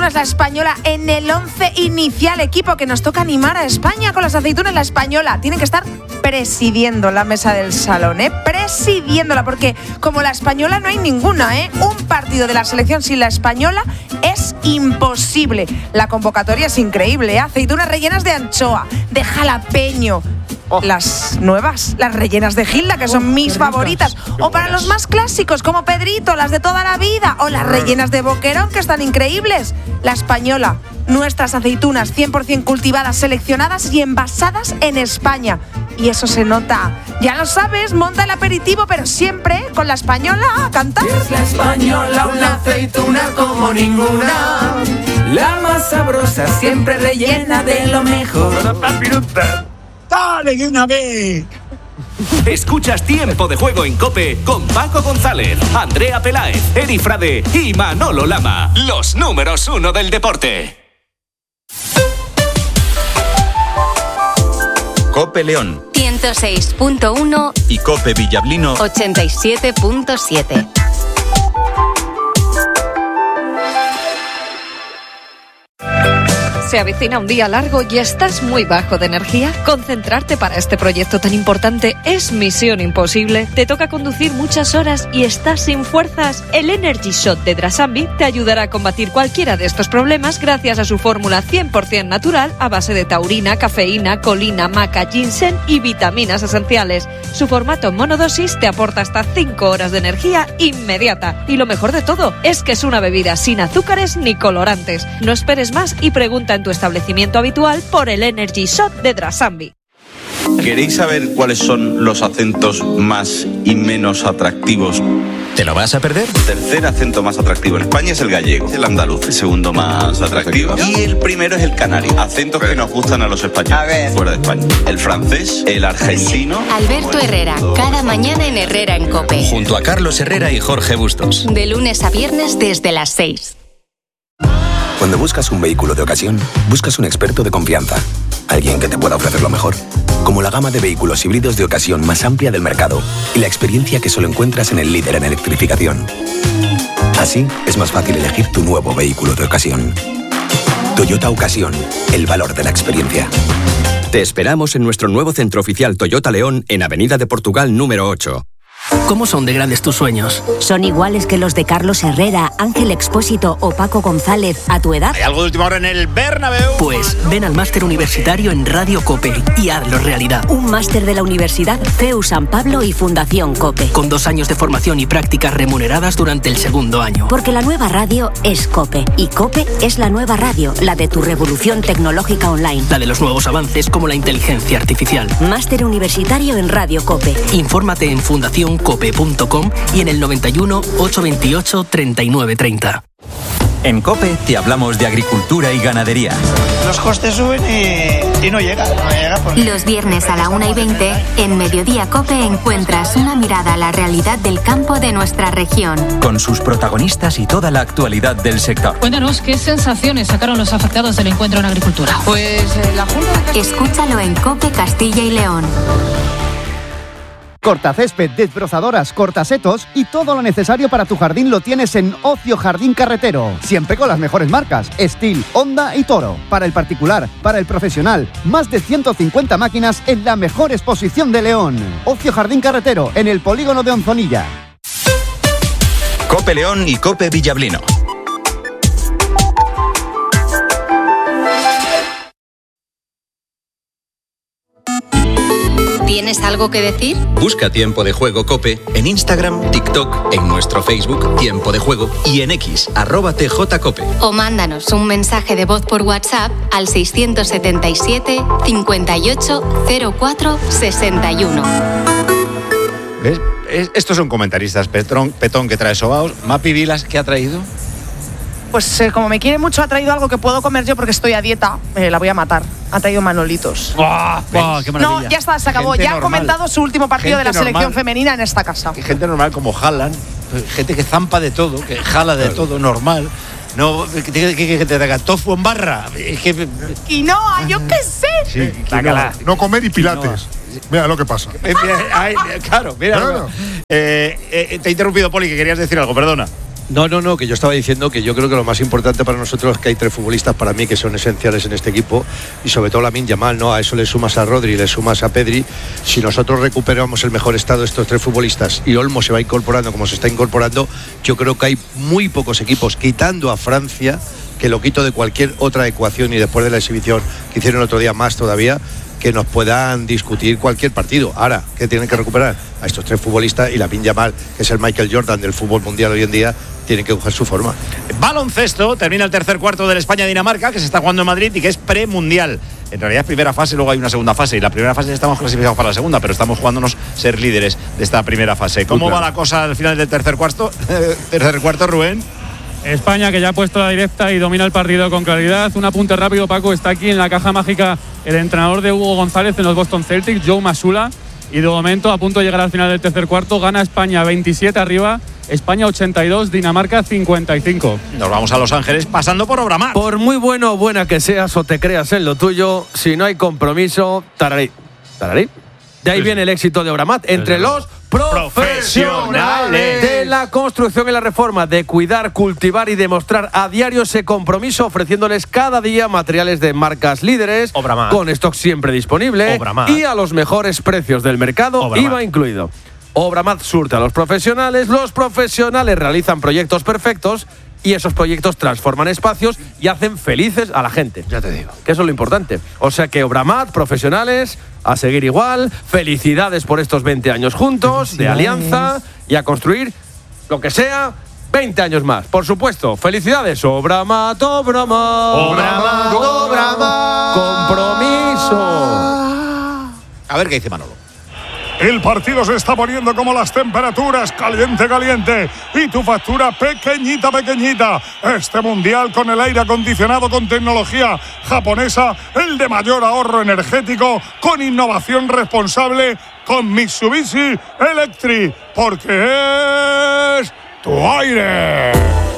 aceitunas La Española en el 11 inicial, equipo que nos toca animar a España con las aceitunas La Española. Tienen que estar presidiendo la mesa del salón, presidiéndola, porque como La Española no hay ninguna, un partido de la selección sin La Española es imposible. La convocatoria es increíble, aceitunas rellenas de anchoa, de jalapeño. Las nuevas, las rellenas de Gilda, que son mis favoritas. O para los más clásicos, como Pedrito, las de toda la vida. O las rellenas de boquerón, que están increíbles. La Española, nuestras aceitunas 100% cultivadas, seleccionadas y envasadas en España. Y eso se nota. Ya lo sabes, monta el aperitivo, pero siempre con La Española a cantar. Es La Española, una aceituna como ninguna. La más sabrosa, siempre rellena de lo mejor. ¡Dale de una vez! Escuchas Tiempo de Juego en COPE con Paco González, Andrea Peláez, Eri Frade y Manolo Lama. Los números 1 del deporte. COPE León 106.1 y COPE Villablino 87.7. Se avecina un día largo y estás muy bajo de energía. Concentrarte para este proyecto tan importante es misión imposible. Te toca conducir muchas horas y estás sin fuerzas. El Energy Shot de Drasambi te ayudará a combatir cualquiera de estos problemas gracias a su fórmula 100% natural a base de taurina, cafeína, colina, maca, ginseng y vitaminas esenciales. Su formato monodosis te aporta hasta 5 horas de energía inmediata. Y lo mejor de todo es que es una bebida sin azúcares ni colorantes. No esperes más y pregunta en tu establecimiento habitual por el Energy Shot de Drasambi. ¿Queréis saber cuáles son los acentos más y menos atractivos? ¿Te lo vas a perder? El tercer acento más atractivo en España es el gallego, el andaluz, el segundo más atractivo. Y el primero es el canario. Acentos que nos gustan a los españoles fuera de España. El francés, el argentino. Alberto Herrera, cada mañana en Herrera en COPE. Junto a Carlos Herrera y Jorge Bustos. De lunes a viernes desde las 6. Cuando buscas un vehículo de ocasión, buscas un experto de confianza. Alguien que te pueda ofrecer lo mejor. Como la gama de vehículos híbridos de ocasión más amplia del mercado y la experiencia que solo encuentras en el líder en electrificación. Así es más fácil elegir tu nuevo vehículo de ocasión. Toyota Ocasión, el valor de la experiencia. Te esperamos en nuestro nuevo centro oficial Toyota León en Avenida de Portugal número 8. ¿Cómo son de grandes tus sueños? ¿Son iguales que los de Carlos Herrera, Ángel Expósito o Paco González a tu edad? ¿Hay algo de última hora en el Bernabéu? Pues ven al máster universitario en Radio COPE y hazlo realidad. Un máster de la Universidad CEU San Pablo y Fundación COPE. Con 2 años de formación y prácticas remuneradas durante el segundo año. Porque la nueva radio es COPE. Y COPE es la nueva radio, la de tu revolución tecnológica online. La de los nuevos avances como la inteligencia artificial. Máster universitario en Radio COPE. Infórmate en fundacioncope.com y en el 91 828 3930. En COPE te hablamos de agricultura y ganadería. Los costes suben y no llega porque... Los viernes a la 1:20, en Mediodía COPE encuentras una mirada a la realidad del campo de nuestra región. Con sus protagonistas y toda la actualidad del sector. Cuéntanos qué sensaciones sacaron los afectados del encuentro en agricultura. Pues la Junta... Escúchalo en COPE Castilla y León. Cortacésped, desbrozadoras, cortasetos y todo lo necesario para tu jardín lo tienes en Ocio Jardín Carretero. Siempre con las mejores marcas, Stihl, Honda y Toro. Para el particular, para el profesional, más de 150 máquinas en la mejor exposición de León. Ocio Jardín Carretero, en el polígono de Onzonilla. COPE León y COPE Villablino. ¿Tienes algo que decir? Busca Tiempo de Juego COPE en Instagram, TikTok, en nuestro Facebook Tiempo de Juego y en X, @TJCOPE. O mándanos un mensaje de voz por WhatsApp al 677 58 04 61. ¿Ves? Estos son comentaristas. Petón que trae sobaos. Mapi Vilas, ¿qué ha traído? Pues como me quiere mucho, ha traído algo que puedo comer yo porque estoy a dieta. La voy a matar. Ha traído Manolitos. ¡Qué maravilla! No, ya está, se acabó. Gente ya normal. ha comentado su último partido Gente de la selección normal. femenina en esta casa. Y gente normal como Haaland, gente que zampa de todo, que jala de todo, normal. No, que te diga tofu en barra. Quinoa, yo qué sé. Sí, no comer y pilates. Mira lo que pasa. Claro, mira. Claro. Te he interrumpido, Poli, que querías decir algo, perdona. No, que yo estaba diciendo que yo creo que lo más importante para nosotros es que hay 3 futbolistas para mí que son esenciales en este equipo y sobre todo Lamine Yamal, ¿no? A eso le sumas a Rodri, le sumas a Pedri. Si nosotros recuperamos el mejor estado de estos 3 futbolistas y Olmo se va incorporando como se está incorporando, yo creo que hay muy pocos equipos, quitando a Francia, que lo quito de cualquier otra ecuación y después de la exhibición que hicieron el otro día más todavía, que nos puedan discutir cualquier partido. Ahora, que tienen que recuperar a estos 3 futbolistas y Lamine Yamal, que es el Michael Jordan del fútbol mundial hoy en día, tiene que coger su forma. Baloncesto, termina el tercer cuarto del España-Dinamarca, que se está jugando en Madrid y que es premundial. En realidad es primera fase, luego hay una segunda fase y la primera fase estamos clasificados para la segunda, pero estamos jugándonos ser líderes de esta primera fase. ¿Cómo va la cosa al final del tercer cuarto, Rubén? España, que ya ha puesto la directa y domina el partido con claridad. Un apunte rápido, Paco, está aquí en la caja mágica el entrenador de Hugo González en los Boston Celtics, Joe Mazzulla, y de momento a punto de llegar al final del tercer cuarto, gana España 27 arriba, España 82, Dinamarca 55. Nos vamos a Los Ángeles pasando por Obramar. Por muy bueno o buena que seas o te creas en lo tuyo, si no hay compromiso, tararí. De ahí viene el éxito de Obramar entre los profesionales de la construcción y la reforma, de cuidar, cultivar y demostrar a diario ese compromiso, ofreciéndoles cada día materiales de marcas líderes, Obramar, con stock siempre disponible, Obramar, y a los mejores precios del mercado, Obramar, IVA incluido. Obramar surte a los profesionales realizan proyectos perfectos y esos proyectos transforman espacios y hacen felices a la gente. Ya te digo. Que eso es lo importante. O sea que Obramar, profesionales, a seguir igual. Felicidades por estos 20 años juntos, de alianza, y a construir lo que sea, 20 años más. Por supuesto, felicidades. Obramar, Obramar, Obramar. Compromiso. A ver qué dice Manolo. El partido se está poniendo como las temperaturas, caliente, caliente, y tu factura pequeñita, pequeñita. Este mundial con el aire acondicionado con tecnología japonesa, el de mayor ahorro energético, con innovación responsable, con Mitsubishi Electric, porque es tu aire.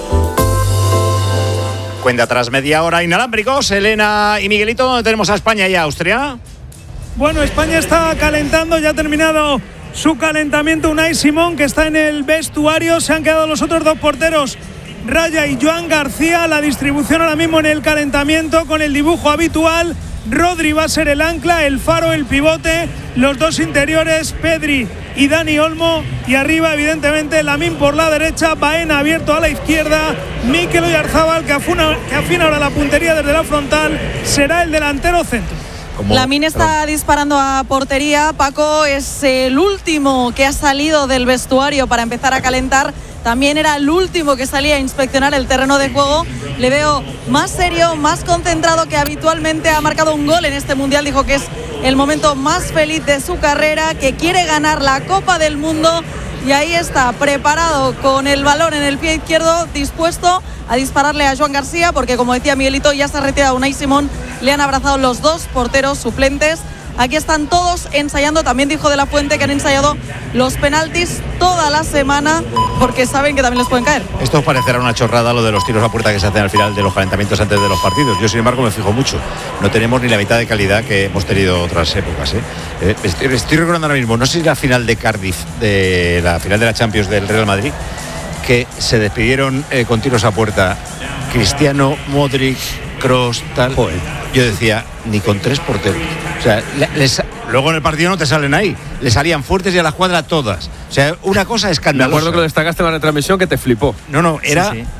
Cuenta tras media hora inalámbricos, Elena y Miguelito, ¿dónde tenemos a España y a Austria? Bueno, España está calentando, ya ha terminado su calentamiento Unai Simón, que está en el vestuario. Se han quedado los otros 2 porteros, Raya y Joan García. La distribución ahora mismo en el calentamiento con el dibujo habitual. Rodri va a ser el ancla, el faro, el pivote. Los 2 interiores, Pedri y Dani Olmo. Y arriba, evidentemente, Lamine por la derecha, Baena abierto a la izquierda. Mikel Oyarzabal, que afina ahora la puntería desde la frontal, será el delantero centro. Lamine está disparando a portería. Paco es el último que ha salido del vestuario para empezar a calentar. También era el último que salía a inspeccionar el terreno de juego. Le veo más serio, más concentrado que habitualmente. Ha marcado un gol en este mundial. Dijo que es el momento más feliz de su carrera, que quiere ganar la Copa del Mundo. Y ahí está, preparado con el balón en el pie izquierdo, dispuesto a dispararle a Joan García, porque como decía Miguelito, ya se ha retirado Unai Simón. Le han abrazado los 2 porteros suplentes. Aquí están todos ensayando. También dijo De la Fuente que han ensayado los penaltis toda la semana, porque saben que también les pueden caer. Esto os parecerá una chorrada, lo de los tiros a puerta que se hacen al final de los calentamientos antes de los partidos. Yo, sin embargo, me fijo mucho. No tenemos ni la mitad de calidad que hemos tenido otras épocas. Estoy recordando ahora mismo, no sé si la final de Cardiff, de la final de la Champions del Real Madrid, que se despidieron con tiros a puerta Cristiano, Modric, Kroos, tal. Yo decía, ni con 3 porteros. O sea, luego en el partido no te salen ahí. Le salían fuertes y a la escuadra todas. O sea, una cosa escandalosa. Me acuerdo que lo destacaste en la retransmisión, que te flipó. No, era... Sí.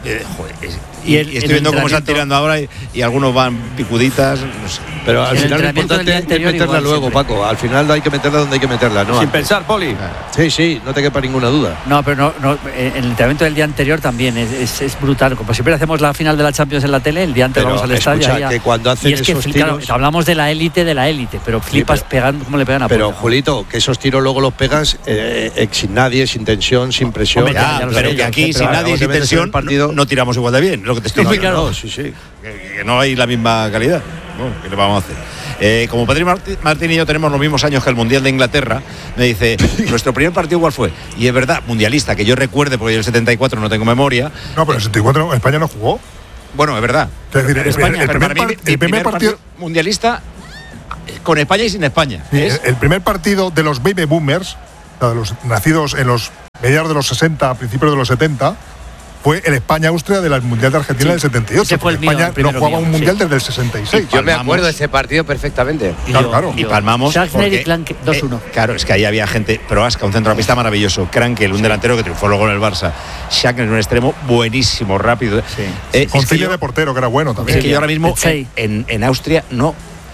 Y estoy viendo cómo están tirando ahora y algunos van picuditas, no sé. Pero al final lo importante es meterla luego, siempre. Paco. Al final hay que meterla donde hay que meterla, ¿no? Sin pensar, Poli. Sí, no te quepa ninguna duda. No, pero no, en el entrenamiento del día anterior también es brutal. Como siempre hacemos la final de la Champions en la tele, el día anterior vamos al estadio. Escucha, que cuando hacen esos tiros... Claro, hablamos de la élite, pero flipas pegando, cómo le pegan a Pero, puerta. Julito, que esos tiros luego los pegas sin nadie, sin tensión, sin presión. Hombre, pero que aquí sin nadie, sin tensión, no tiramos igual de bien, lo que te estoy diciendo. Sí. Que no hay la misma calidad. ¿Qué le vamos a hacer? Como Pedro Martín y yo tenemos los mismos años que el Mundial de Inglaterra, me dice, ¿nuestro primer partido cuál fue? Y es verdad, mundialista, que yo recuerde, porque yo el 74 no tengo memoria. No, pero el 74 España no jugó. Bueno, es verdad. Es decir, España, el primer partido mundialista con España y sin España. Sí, el primer partido de los baby boomers, de los nacidos en los mediados de los 60, principios de los 70, fue el España-Austria del Mundial de Argentina del 78. Ese fue el mío, España no jugaba un Mundial desde el 66. Yo me acuerdo de ese partido perfectamente. Y palmamos. Schachner y Krankel, 2-1. Claro, es que ahí había gente, Proaska, un centrocampista maravilloso, Krankel, un delantero que triunfó luego en el Barça, Schachner, un extremo buenísimo, rápido. Con Cille de portero, que era bueno también. Es que yo ahora mismo en Austria no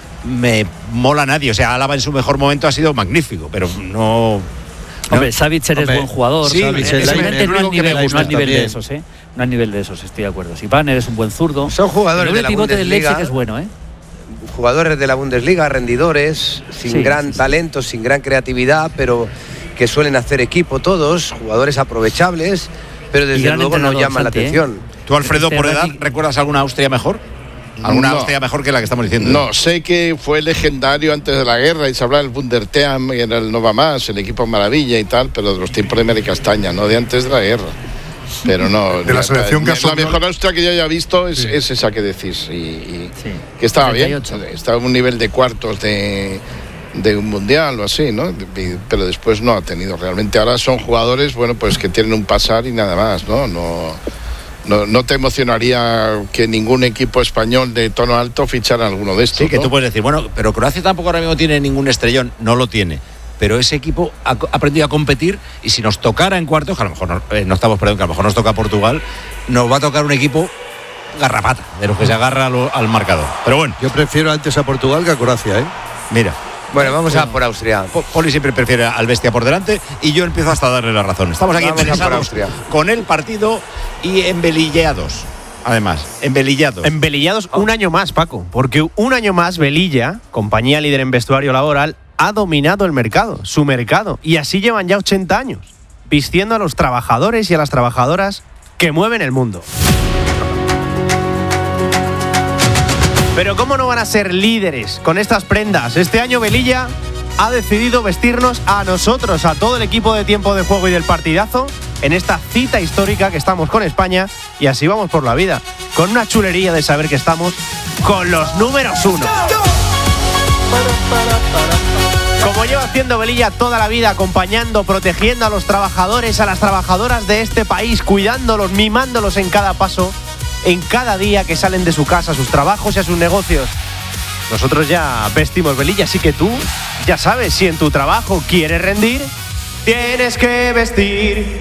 me mola nadie. O sea, Álava en su mejor momento ha sido magnífico, pero no... Hombre, Savitzer es buen jugador. Sí, Savitzer no al nivel de esos, ¿eh? No al nivel de esos, estoy de acuerdo. Si Banner es un buen zurdo. Son jugadores de la pivote del Bundesliga. Leipzig es bueno, ¿eh? Jugadores de la Bundesliga, rendidores, sin gran talento, sin gran creatividad, pero que suelen hacer equipo todos, jugadores aprovechables, pero desde luego no llaman la atención. ¿Tú, Alfredo, por edad, recuerdas alguna Austria mejor? ¿Alguna Austria mejor que la que estamos diciendo? No, sé que fue legendario antes de la guerra y se hablaba del Wunderteam y era el Nova Más, el equipo maravilla y tal, pero de los tiempos de Mary Castaña, no de antes de la guerra. Pero no, de la selección que la mejor Austria que yo haya visto es esa que decís y que estaba 38. Bien, estaba en un nivel de cuartos de un mundial o así, ¿no? Pero después no ha tenido realmente. Ahora son jugadores, bueno, pues que tienen un pasar y nada más, ¿no? No te emocionaría que ningún equipo español de tono alto fichara alguno de estos. Sí, que ¿no? Tú puedes decir, bueno, pero Croacia tampoco ahora mismo tiene ningún estrellón, no lo tiene. Pero ese equipo ha aprendido a competir y si nos tocara en cuartos, que a lo mejor que a lo mejor nos toca Portugal, nos va a tocar un equipo garrapata, de los que se agarra al marcador. Pero bueno. Yo prefiero antes a Portugal que a Croacia, ¿eh? Mira. Bueno, vamos a por Austria. Poli siempre prefiere al bestia por delante y yo empiezo hasta a darle la razón. Estamos aquí interesados con el partido y embelillados. Además, Embelillados un año más, Paco, porque un año más Velilla, compañía líder en vestuario laboral, ha dominado el mercado, su mercado, y así llevan ya 80 años, vistiendo a los trabajadores y a las trabajadoras que mueven el mundo. Pero ¿cómo no van a ser líderes con estas prendas? Este año Velilla ha decidido vestirnos a nosotros, a todo el equipo de Tiempo de Juego y del Partidazo, en esta cita histórica que estamos con España, y así vamos por la vida, con una chulería de saber que estamos con los números 1. Como lleva haciendo Velilla toda la vida, acompañando, protegiendo a los trabajadores, a las trabajadoras de este país, cuidándolos, mimándolos en cada paso, en cada día que salen de su casa, a sus trabajos y a sus negocios. Nosotros ya vestimos Velilla, así que tú ya sabes, si en tu trabajo quieres rendir, tienes que vestir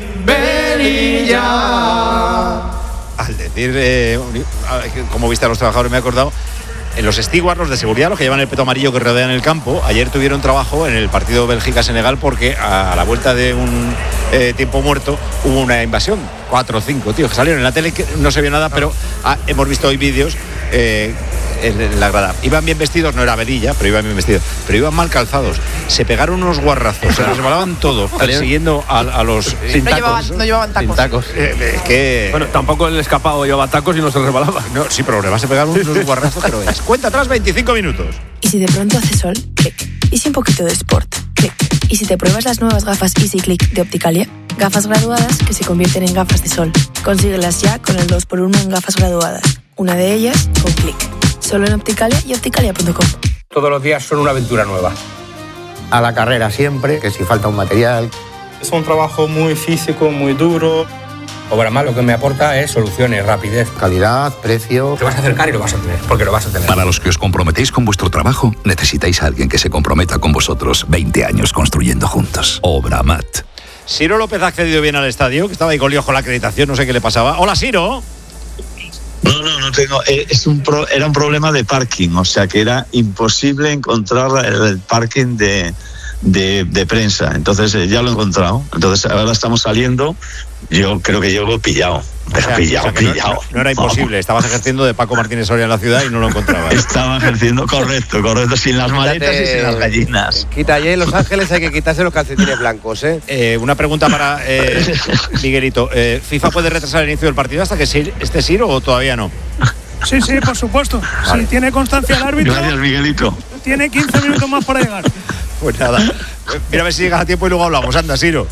Velilla. Al decir cómo viste a los trabajadores, me he acordado. En los stewards, los de seguridad, los que llevan el peto amarillo que rodean el campo, ayer tuvieron trabajo en el partido Bélgica-Senegal porque a la vuelta de un tiempo muerto hubo una invasión. 4 o 5 tíos que salieron en la tele, que no se vio nada, pero hemos visto hoy vídeos en la grada. Iban bien vestidos, no era Velilla, pero iban bien vestidos, pero iban mal calzados. Se pegaron unos guarrazos, se resbalaban todos, persiguiendo a los sin tacos. No llevaban tacos. Sin tacos. Es que... Bueno, tampoco el escapado llevaba tacos y no se resbalaba. No, sí, pero le vas a pegar unos guarrazos, pero es. Cuenta atrás 25 minutos. Y si de pronto hace sol, clic. Y si un poquito de sport, clic. Y si te pruebas las nuevas gafas Easy Click de Opticalia, gafas graduadas que se convierten en gafas de sol. Consíguelas ya con el 2x1 en gafas graduadas. Una de ellas con clic. Solo en Opticalia y opticalia.com. Todos los días son una aventura nueva. A la carrera siempre, que si falta un material. Es un trabajo muy físico, muy duro. Obramat lo que me aporta es soluciones, rapidez. Calidad, precio. Te vas a acercar y lo vas a tener, porque lo vas a tener. Para los que os comprometéis con vuestro trabajo, necesitáis a alguien que se comprometa con vosotros. 20 años construyendo juntos. Obramat. Ciro López ha accedido bien al estadio, que estaba ahí con líos con la acreditación, no sé qué le pasaba. Hola, Ciro. No tengo. Era un problema de parking, o sea que era imposible encontrar el parking de prensa. Entonces ya lo he encontrado. Entonces ahora estamos saliendo. Yo creo que yo lo he pillado. Pillado. No era imposible. Estabas ejerciendo de Paco Martínez Soria en la ciudad y no lo encontrabas. Estaba ejerciendo, correcto, sin las maletas y sin las gallinas. Quita allí en Los Ángeles, hay que quitarse los calcetines blancos, ¿eh? Una pregunta para Miguelito. ¿FIFA puede retrasar el inicio del partido hasta que esté Ciro o todavía no? Sí, por supuesto. Vale. Si tiene constancia el árbitro. Gracias, Miguelito. Tiene 15 minutos más para llegar. Pues nada. Mira a ver si llegas a tiempo y luego hablamos. Anda, Ciro.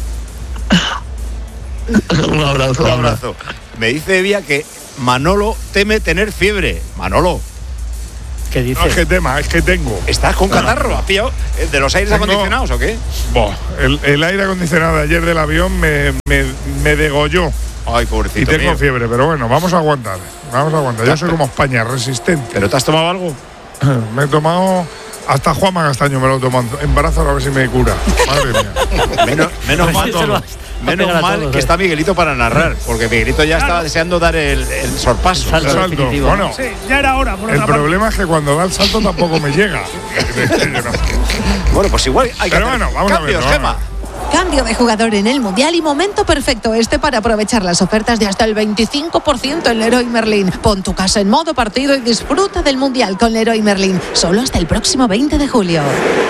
Un abrazo. Me dice Evia que Manolo teme tener fiebre. Manolo. ¿Qué dice? No es que tema, es que tengo. ¿Estás con catarro? ¿Has pillado de los aires acondicionados o qué? El aire acondicionado de ayer del avión me degolló. Ay, pobrecito. Y tengo mío. fiebre, pero bueno, vamos a aguantar. Yo soy como España, resistente. ¿Pero te has tomado algo? Me he tomado. Hasta Juanma Castaño me lo he tomado. Embarazo a ver si me cura. Madre mía. Menos mal que está Miguelito para narrar, porque Miguelito ya estaba deseando dar el sorpaso. El salto. Bueno, sí, ya era hora. El problema es que cuando da el salto tampoco me llega. Bueno, pues igual hay que Pero hacer bueno, vamos cambios, a ver. Gemma. Cambio de jugador en el Mundial y momento perfecto para aprovechar las ofertas de hasta el 25% en Leroy Merlin. Pon tu casa en modo partido y disfruta del Mundial con Leroy Merlin. Solo hasta el próximo 20 de julio.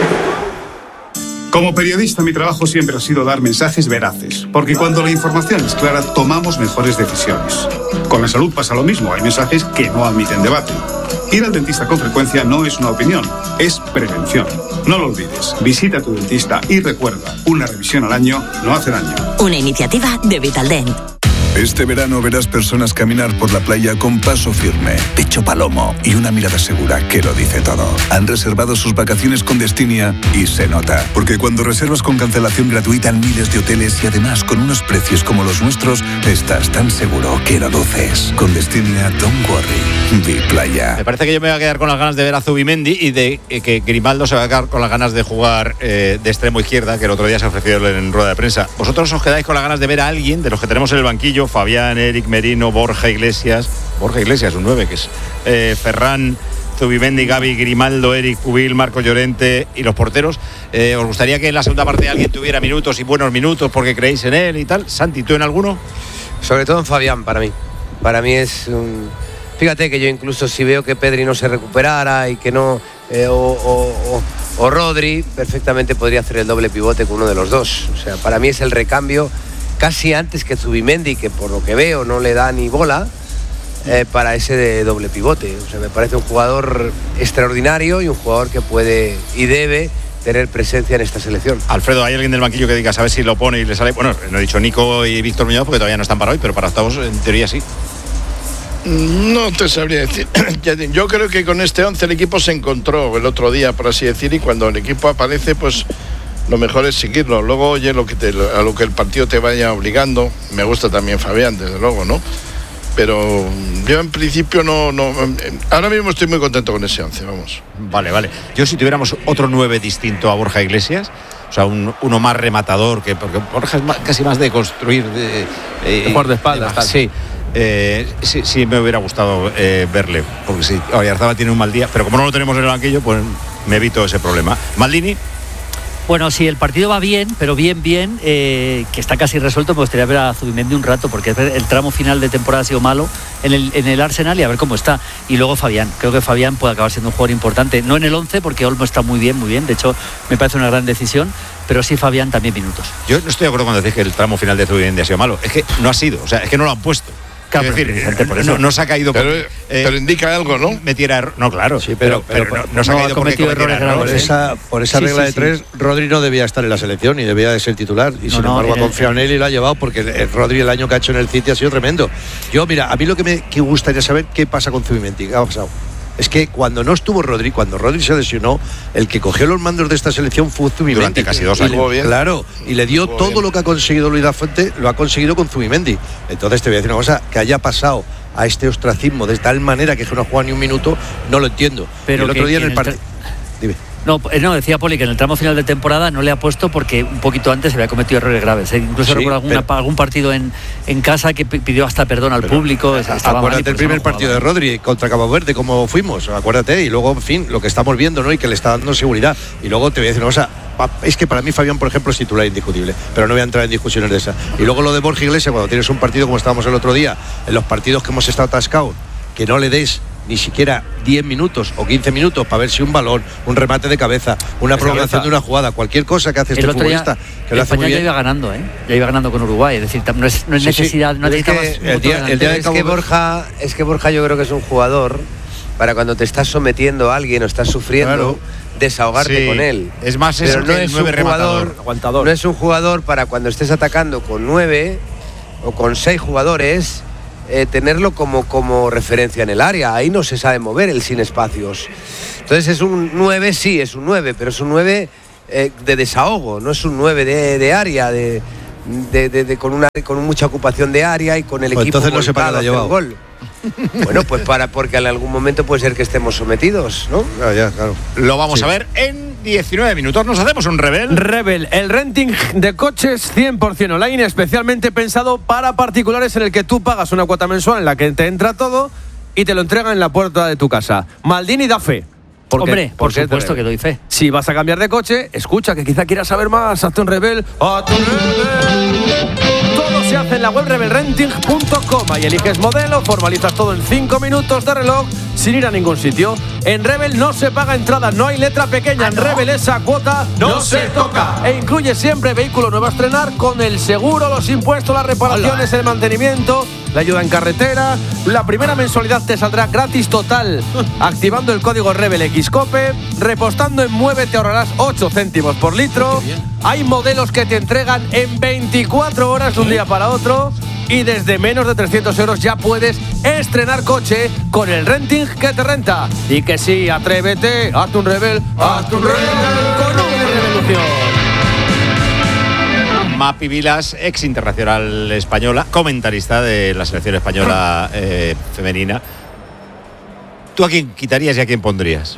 Como periodista, mi trabajo siempre ha sido dar mensajes veraces, porque cuando la información es clara, tomamos mejores decisiones. Con la salud pasa lo mismo, hay mensajes que no admiten debate. Ir al dentista con frecuencia no es una opinión, es prevención. No lo olvides, visita a tu dentista y recuerda, una revisión al año no hace daño. Una iniciativa de Vitaldent. Este verano verás personas caminar por la playa con paso firme, pecho palomo y una mirada segura que lo dice todo. Han reservado sus vacaciones con Destinia y se nota. Porque cuando reservas con cancelación gratuita en miles de hoteles y además con unos precios como los nuestros, estás tan seguro que lo luces. Con Destinia, don't worry. Vi playa. Me parece que yo me voy a quedar con las ganas de ver a Zubimendi y de que Grimaldo se va a quedar con las ganas de jugar de extremo izquierda, que el otro día se ha ofrecido en rueda de prensa. ¿Vosotros os quedáis con las ganas de ver a alguien de los que tenemos en el banquillo? Fabián, Eric Merino, Borja Iglesias, un 9 que es Ferran, Zubimendi, Gavi, Grimaldo, Eric Pubil, Marco Llorente y los porteros. ¿Os gustaría que en la segunda parte alguien tuviera minutos y buenos minutos porque creéis en él y tal? Santi, ¿tú en alguno? Sobre todo en Fabián, para mí. Para mí es un... Fíjate que yo incluso si veo que Pedri no se recuperara y que no... o Rodri, perfectamente podría hacer el doble pivote con uno de los dos. O sea, para mí es el recambio casi antes que Zubimendi, que por lo que veo no le da ni bola para ese de doble pivote. O sea, me parece un jugador extraordinario y un jugador que puede y debe tener presencia en esta selección. Alfredo, ¿hay alguien del banquillo que diga, a ver si lo pone y le sale? Bueno, no he dicho Nico y Víctor Muñoz porque todavía no están para hoy, pero para octavos en teoría sí. No te sabría decir. Yo creo que con este 11 el equipo se encontró el otro día, por así decir, y cuando el equipo aparece, pues lo mejor es seguirlo. Luego, oye, a lo que el partido te vaya obligando. Me gusta también Fabián, desde luego, ¿no? Pero yo en principio no. Ahora mismo estoy muy contento con ese 11, vamos. Vale. Yo si tuviéramos otro 9 distinto a Borja Iglesias, o sea, uno más rematador, porque Borja es casi más de construir, de jugar de espaldas. Sí. Sí, me hubiera gustado verle, porque sí, Oyarzabal tiene un mal día, pero como no lo tenemos en el banquillo, pues me evito ese problema. Maldini. Bueno, si el partido va bien, pero bien, que está casi resuelto, me gustaría ver a Zubimendi un rato, porque el tramo final de temporada ha sido malo en el Arsenal y a ver cómo está. Y luego Fabián, creo que Fabián puede acabar siendo un jugador importante, no en el 11, porque Olmo está muy bien, de hecho me parece una gran decisión, pero sí Fabián también minutos. Yo no estoy de acuerdo cuando decís que el tramo final de Zubimendi ha sido malo, es que no ha sido, o sea, es que no lo han puesto. Claro, es decir, por eso. No se ha caído. Pero indica algo, ¿no? No, claro. Sí, pero no se ha caído porque cometiera errores. Por esa regla de 3, Rodri no debía estar en la selección y debía de ser titular. Y sin embargo ha confiado en él y lo ha llevado porque Rodri el año que ha hecho en el City ha sido tremendo. Yo, mira, a mí lo que me gustaría saber qué pasa con Zubimendi. ¿Qué ha pasado? Es que cuando no estuvo Rodri, cuando Rodri se lesionó, el que cogió los mandos de esta selección fue Zubimendi. Durante casi 2 años. Claro, y le dio todo lo que ha conseguido Luis da Fuente, lo ha conseguido con Zubimendi. Entonces te voy a decir una cosa, que haya pasado a este ostracismo de tal manera que no ha jugado ni un minuto, no lo entiendo. Pero el otro día en el partido... Dime. No, decía Poli que en el tramo final de temporada no le ha puesto porque un poquito antes se había cometido errores graves. Incluso recuerdo algún partido en casa que pidió hasta perdón al público. Acuérdate el primer partido de Rodri contra Cabo Verde, cómo fuimos, acuérdate, y luego, en fin, lo que estamos viendo, ¿no? Y que le está dando seguridad. Y luego te voy a decir una cosa, es que para mí Fabián, por ejemplo, es titular indiscutible, pero no voy a entrar en discusiones de esa. Y luego lo de Borja Iglesias, cuando tienes un partido como estábamos el otro día, en los partidos que hemos estado atascados, que no le des ni siquiera 10 minutos o 15 minutos para ver si un balón, un remate de cabeza, una prolongación de una jugada, cualquier cosa que hace este futbolista, que lo hace muy bien. Ya iba ganando, ya iba ganando con Uruguay, es decir, no es necesidad, no necesitabas el día de Cabo Borja, es que Borja yo creo que es un jugador para cuando te estás sometiendo a alguien o estás sufriendo, desahogarte con él. Es más, pero no es un jugador aguantador. No es un jugador para cuando estés atacando con 9 o con 6 jugadores. Tenerlo como referencia en el área, ahí no se sabe mover el sin espacios. Entonces es un 9, sí, es un 9, pero es un 9 de desahogo, no es un 9 de área, de con mucha ocupación de área y con el pues equipo entonces no sé para qué lo ha llevado. Gol. Bueno, pues porque en algún momento puede ser que estemos sometidos, ¿no? Claro. Lo vamos a ver en 19 minutos. Nos hacemos un Rebel, el renting de coches 100% online, especialmente pensado para particulares, en el que tú pagas una cuota mensual en la que te entra todo y te lo entregan en la puerta de tu casa. Maldini da fe. Hombre, por supuesto que doy fe. Si vas a cambiar de coche, escucha, que quizá quieras saber más. Hazte un Rebel. ¡Hazte un Rebel! Todo se hace en la web rebelrenting.com. Ahí eliges modelo, formalizas todo en 5 minutos de reloj sin ir a ningún sitio. En Rebel no se paga entrada, no hay letra pequeña. En Rebel esa cuota no se toca. E incluye siempre vehículo nuevo a estrenar con el seguro, los impuestos, las reparaciones, el mantenimiento, la ayuda en carretera. La primera mensualidad te saldrá gratis total. Activando el código Rebel XCOPE, repostando en Mueve te ahorrarás 8 céntimos por litro. Hay modelos que te entregan en 24 horas de un día para otro. Y desde menos de 300 euros ya puedes estrenar coche con el renting que te renta. Y que sí, atrévete, hazte un Rebel, hazte un Rebel con Revolución. Mapi Vilas, ex internacional española, comentarista de la selección española femenina. ¿Tú a quién quitarías y a quién pondrías?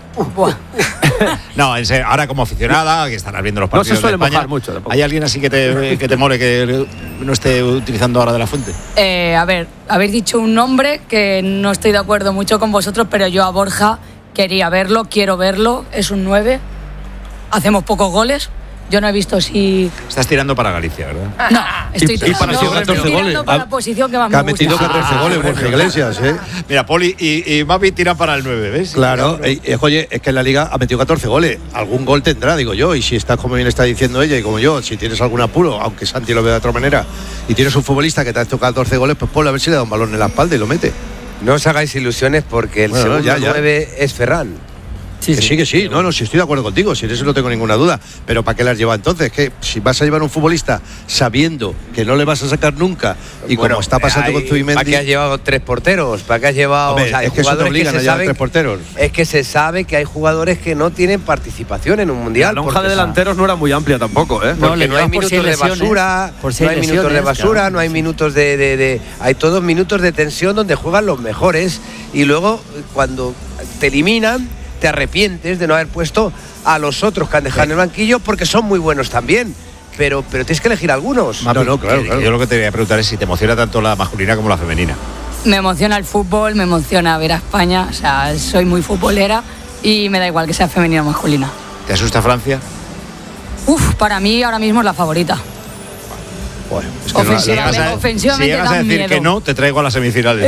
No, en serio, ahora como aficionada, que estarás viendo los partidos no se suele de España, mojar mucho tampoco. ¿Hay alguien así que te mole que no esté utilizando ahora De la Fuente? A ver, habéis dicho un nombre que no estoy de acuerdo mucho con vosotros, pero yo a Borja quería verlo, quiero verlo, es un 9. Hacemos pocos goles. Yo no he visto si... Estás tirando para Galicia, ¿verdad? No, estoy tirando para la posición que más me gusta. Ha metido 14 goles, Borja Iglesias, ¿eh? Mira, Poli y Mapi tiran para el 9, ¿ves? Claro, oye, es que en la Liga ha metido 14 goles. Algún gol tendrá, digo yo. Y si estás, como bien está diciendo ella y como yo, si tienes algún apuro, aunque Santi lo vea de otra manera, y tienes un futbolista que te ha tocado 14 goles, pues ponle a ver si le da un balón en la espalda y lo mete. No os hagáis ilusiones porque el segundo 9 es Ferran. Que sí. No, si estoy de acuerdo contigo, si en eso no tengo ninguna duda. Pero ¿para qué las lleva entonces? Que si vas a llevar un futbolista sabiendo que no le vas a sacar nunca, y como está pasando con Zubimendi... ¿Para qué has llevado 3 porteros? ¿Para qué has llevado...? Hombre, es que eso te obligan a llevar 3 porteros. Es que se sabe que hay jugadores que no tienen participación en un mundial. La lonja de delanteros no era muy amplia tampoco, ¿eh? Porque no hay minutos de basura, no hay minutos de basura, no hay minutos de... Hay todos minutos de tensión donde juegan los mejores, y luego cuando te eliminan, te arrepientes de no haber puesto a los otros que han dejado en el banquillo, porque son muy buenos también. Pero tienes que elegir algunos. Claro. Yo lo que te voy a preguntar es si te emociona tanto la masculina como la femenina. Me emociona el fútbol, me emociona ver a España. O sea, soy muy futbolera y me da igual que sea femenina o masculina. ¿Te asusta Francia? Para mí ahora mismo es la favorita. Bueno, es que ofensivamente si llegas a decir miedo. Que no, te traigo a las semifinales.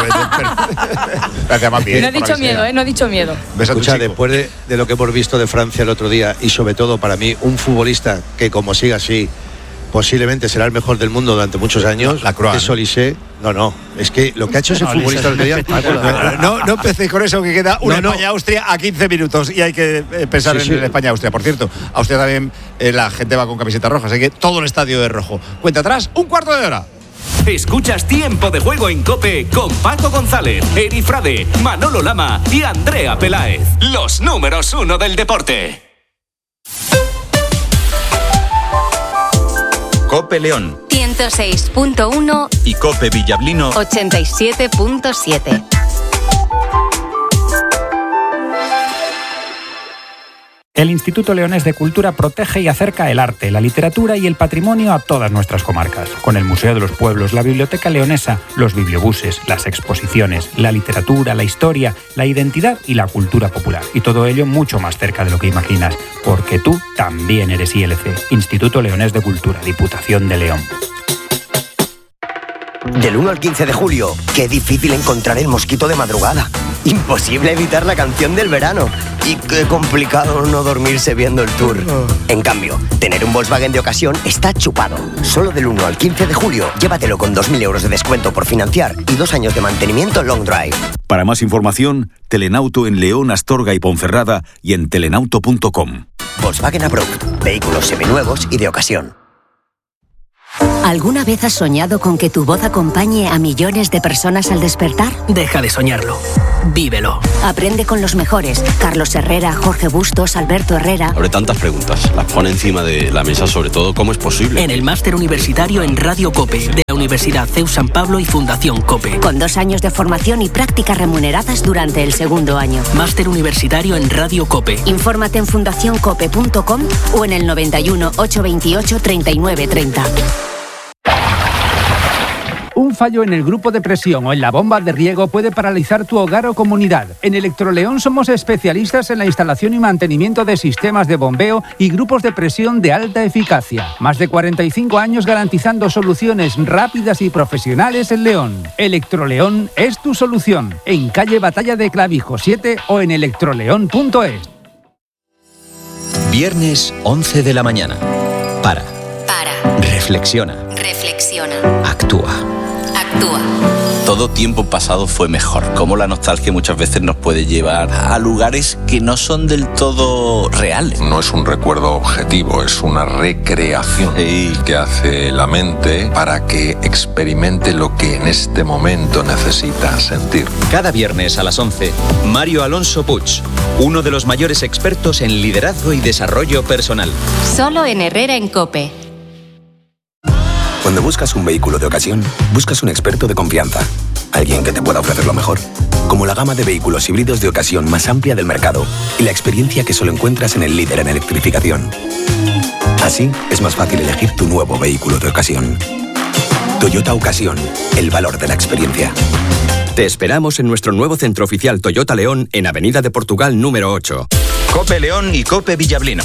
Gracias, Mapi. No he dicho miedo, no he dicho miedo. Escucha, después de lo que hemos visto de Francia el otro día, y sobre todo para mí, un futbolista que como siga así, posiblemente será el mejor del mundo durante muchos años, la Croix, es Olise. No, es que lo que ha hecho ese futbolista el otro día... No empecéis con eso, que queda una España-Austria a 15 minutos y hay que pensar en el España-Austria. Por cierto, Austria también la gente va con camiseta roja, así que todo el estadio es rojo. Cuenta atrás, un cuarto de hora. Escuchas Tiempo de Juego en COPE con Paco González, Eri Frade, Manolo Lama y Andrea Peláez. Los números 1 del deporte. COPE León 106.1 y COPE Villablino 87.7. El Instituto Leonés de Cultura protege y acerca el arte, la literatura y el patrimonio a todas nuestras comarcas. Con el Museo de los Pueblos, la Biblioteca Leonesa, los bibliobuses, las exposiciones, la literatura, la historia, la identidad y la cultura popular. Y todo ello mucho más cerca de lo que imaginas, porque tú también eres ILC, Instituto Leonés de Cultura, Diputación de León. Del 1 al 15 de julio, qué difícil encontrar el mosquito de madrugada. Imposible evitar la canción del verano. Y qué complicado no dormirse viendo el tour. En cambio, tener un Volkswagen de ocasión está chupado. Solo del 1 al 15 de julio, llévatelo con 2.000 euros de descuento por financiar y 2 años de mantenimiento long drive. Para más información, Telenauto en León, Astorga y Ponferrada y en telenauto.com. Volkswagen Approved. Vehículos seminuevos y de ocasión. ¿Alguna vez has soñado con que tu voz acompañe a millones de personas al despertar? Deja de soñarlo. Vívelo. Aprende con los mejores. Carlos Herrera, Jorge Bustos, Alberto Herrera. Abre tantas preguntas. Las pone encima de la mesa, sobre todo, ¿cómo es posible? En el máster universitario en Radio COPE, de la Universidad CEU San Pablo y Fundación COPE. Con 2 años de formación y prácticas remuneradas durante el segundo año. Máster universitario en Radio COPE. Infórmate en fundacioncope.com o en el 91 828 3930. Un fallo en el grupo de presión o en la bomba de riego puede paralizar tu hogar o comunidad. En Electroleón somos especialistas en la instalación y mantenimiento de sistemas de bombeo y grupos de presión de alta eficacia. Más de 45 años garantizando soluciones rápidas y profesionales en León. Electroleón es tu solución. En calle Batalla de Clavijo 7 o en electroleón.es. Viernes 11 de la mañana. Para. Reflexiona. Actúa. Todo tiempo pasado fue mejor. Como la nostalgia muchas veces nos puede llevar a lugares que no son del todo reales. No es un recuerdo objetivo, es una recreación que hace la mente para que experimente lo que en este momento necesita sentir. Cada viernes a las 11, Mario Alonso Puig, uno de los mayores expertos en liderazgo y desarrollo personal. Solo en Herrera en COPE. Cuando buscas un vehículo de ocasión, buscas un experto de confianza. Alguien que te pueda ofrecer lo mejor. Como la gama de vehículos híbridos de ocasión más amplia del mercado y la experiencia que solo encuentras en el líder en electrificación. Así es más fácil elegir tu nuevo vehículo de ocasión. Toyota Ocasión, el valor de la experiencia. Te esperamos en nuestro nuevo centro oficial Toyota León en Avenida de Portugal número 8. COPE León y COPE Villablino.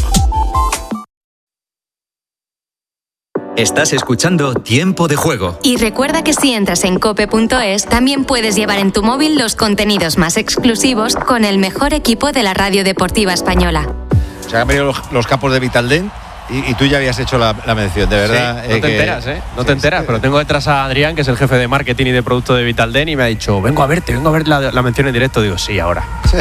Estás escuchando Tiempo de Juego. Y recuerda que si entras en cope.es, también puedes llevar en tu móvil los contenidos más exclusivos con el mejor equipo de la radio deportiva española. O sea, han venido los capos de Vitaldent y tú ya habías hecho la mención, de verdad. Sí, no te enteras, No te enteras, pero tengo detrás a Adrián, que es el jefe de marketing y de producto de Vitaldent, y me ha dicho, vengo a ver la mención en directo. Digo, sí, ahora.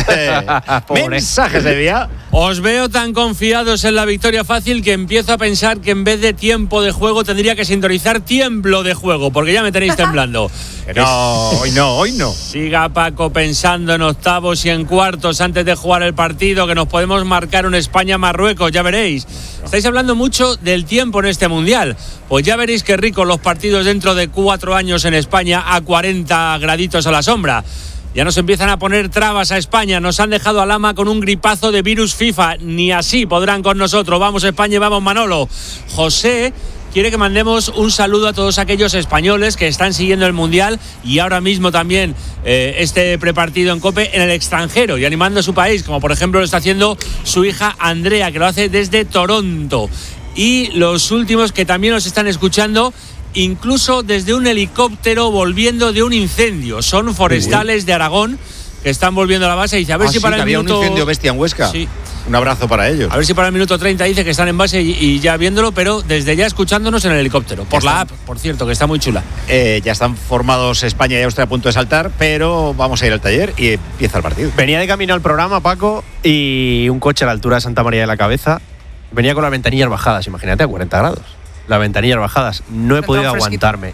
Mensajes de día. Os veo tan confiados en la victoria fácil que empiezo a pensar que en vez de tiempo de juego tendría que sintonizar tiemblo de juego, porque ya me tenéis temblando. No, hoy no. Siga Paco pensando en octavos y en cuartos antes de jugar el partido, que nos podemos marcar un España-Marruecos, ya veréis. Estáis hablando mucho del tiempo en este Mundial. Pues ya veréis qué ricos los partidos dentro de 4 años en España a 40 graditos a la sombra. Ya nos empiezan a poner trabas a España. Nos han dejado al ama con un gripazo de virus FIFA. Ni así podrán con nosotros. Vamos España y vamos Manolo. José quiere que mandemos un saludo a todos aquellos españoles que están siguiendo el Mundial y ahora mismo también este prepartido en COPE en el extranjero y animando a su país, como por ejemplo lo está haciendo su hija Andrea, que lo hace desde Toronto. Y los últimos que también nos están escuchando, incluso desde un helicóptero volviendo de un incendio. Son forestales de Aragón que están volviendo a la base y dice, a ver si para el minuto... Había un incendio bestia en Huesca. Sí. Un abrazo para ellos. A ver si para el minuto 30 dice que están en base y ya viéndolo, pero desde ya escuchándonos en el helicóptero. Por la app, por cierto, que está muy chula. Ya están formados España y Austria a punto de saltar, pero vamos a ir al taller y empieza el partido. Venía de camino al programa, Paco, y un coche a la altura de Santa María de la Cabeza. Venía con las ventanillas bajadas, imagínate, a 40 grados. Las ventanillas bajadas. No he podido aguantarme.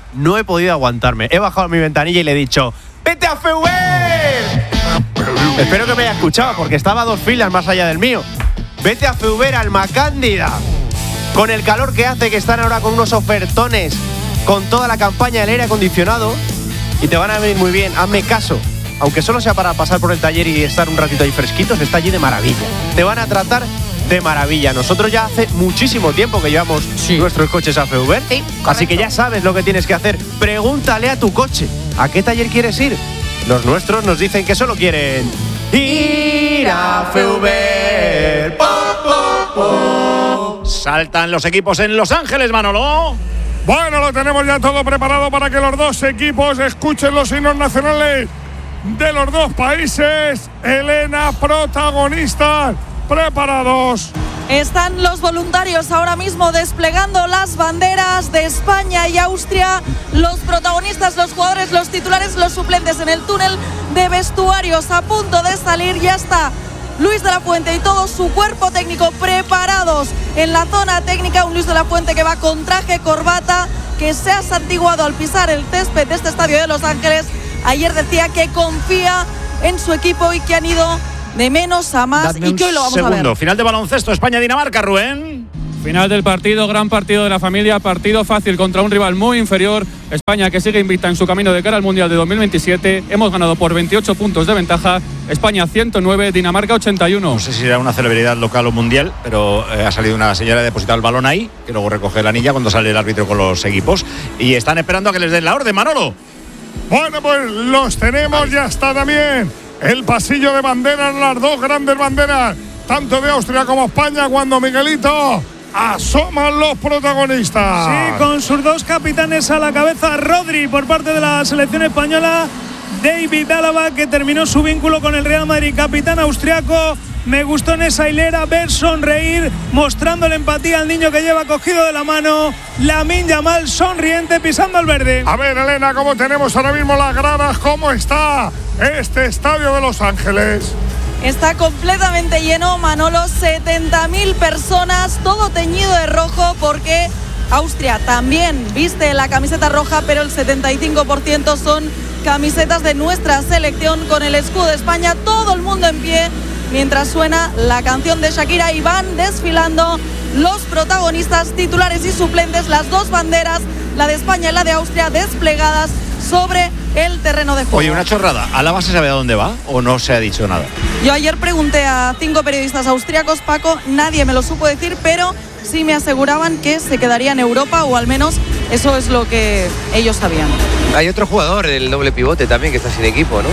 He bajado mi ventanilla y le he dicho, ¡vete a FEUVER! Espero que me haya escuchado, porque estaba a 2 filas más allá del mío. Vete a FEUVER, Alma Cándida. Con el calor que hace, que están ahora con unos ofertones, con toda la campaña del aire acondicionado, y te van a venir muy bien. Hazme caso. Aunque solo sea para pasar por el taller y estar un ratito ahí fresquitos, está allí de maravilla. Te van a tratar de maravilla. Nosotros ya hace muchísimo tiempo que llevamos nuestros coches a FEUVER. Sí, así que ya sabes lo que tienes que hacer. Pregúntale a tu coche, ¿a qué taller quieres ir? Los nuestros nos dicen que solo quieren ir a FEUVER. Saltan los equipos en Los Ángeles, Manolo. Bueno, lo tenemos ya todo preparado para que los dos equipos escuchen los himnos nacionales de los dos países. Elena, protagonistas, preparados. Están los voluntarios ahora mismo desplegando las banderas de España y Austria. Los protagonistas, los jugadores, los titulares, los suplentes en el túnel de vestuarios a punto de salir. Ya está Luis de la Fuente y todo su cuerpo técnico preparados en la zona técnica. Un Luis de la Fuente que va con traje, corbata, que se ha santiguado al pisar el césped de este estadio de Los Ángeles. Ayer decía que confía en su equipo y que han ido de menos a más y que hoy lo vamos a ver. Final de baloncesto, España-Dinamarca, Rubén. Final del partido, gran partido de la familia, partido fácil contra un rival muy inferior. España que sigue invicta en su camino de cara al Mundial de 2027. Hemos ganado por 28 puntos de ventaja. España 109, Dinamarca 81. No sé si era una celebridad local o mundial, pero ha salido una señora a depositar el balón ahí, que luego recoge la anilla cuando sale el árbitro con los equipos. Y están esperando a que les den la orden, Manolo. Bueno, pues los tenemos, ya está también el pasillo de banderas, las dos grandes banderas, tanto de Austria como España, cuando Miguelito asoman los protagonistas. Sí, con sus dos capitanes a la cabeza, Rodri por parte de la selección española, David Álava, que terminó su vínculo con el Real Madrid, capitán austriaco. Me gustó en esa hilera ver sonreír, mostrándole empatía al niño que lleva cogido de la mano. Lamine Yamal sonriente pisando el verde. A ver, Elena, ¿cómo tenemos ahora mismo las gradas? ¿Cómo está este estadio de Los Ángeles? Está completamente lleno, Manolo, 70.000 personas, todo teñido de rojo porque Austria también viste la camiseta roja, pero el 75% son camisetas de nuestra selección con el escudo de España, todo el mundo en pie mientras suena la canción de Shakira y van desfilando los protagonistas titulares y suplentes, las dos banderas, la de España y la de Austria, desplegadas sobre el terreno de juego. Oye, una chorrada, ¿Álava se sabe a dónde va o no se ha dicho nada? Yo ayer pregunté a 5 periodistas austriacos, Paco, nadie me lo supo decir, pero sí me aseguraban que se quedaría en Europa, o al menos eso es lo que ellos sabían. Hay otro jugador, el doble pivote también, que está sin equipo, ¿no?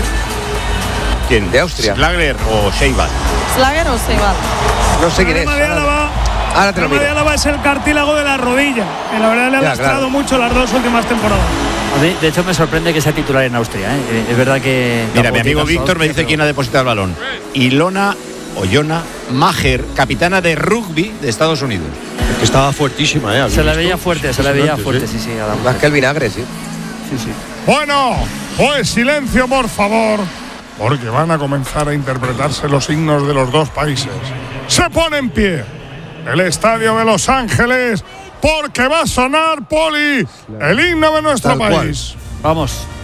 ¿Quién? De Austria. ¿Schlager o Seibal? ¿Schlager o Seibal? No sé quién es. Ahora te lo miro. El Álava es el cartílago de la rodilla, que la verdad le ha lastrado mucho las dos últimas temporadas. A mí, de hecho, me sorprende que sea titular en Austria, ¿eh? Es verdad que... Mira, mi amigo Víctor me dice quién ha depositado el balón. Ilona Maher, capitana de rugby de Estados Unidos. Que estaba fuertísima, ¿eh? Se la veía fuerte, sí. Más que el vinagre, sí. Sí. Bueno, pues silencio, por favor, porque van a comenzar a interpretarse los himnos de los dos países. Se pone en pie el estadio de Los Ángeles, porque va a sonar, Poli, el himno de nuestro país. Vamos.